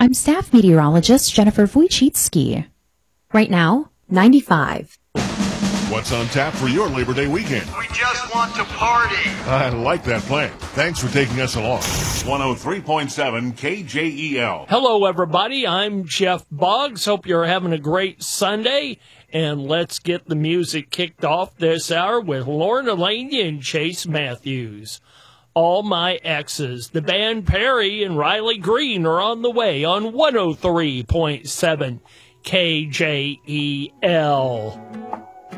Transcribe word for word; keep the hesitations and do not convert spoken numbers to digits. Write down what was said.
I'm staff meteorologist Jennifer Wojcicki. Right now, ninety-five. What's on tap for your Labor Day weekend? We just want to party. I like that plan. Thanks for taking us along. one oh three point seven K J E L. Hello, everybody. I'm Jeff Boggs. Hope you're having a great Sunday. And let's get the music kicked off this hour with Lorna Laney and Chase Matthews. All My Exes. The band Perry and Riley Green are on the way on one oh three point seven K J E L.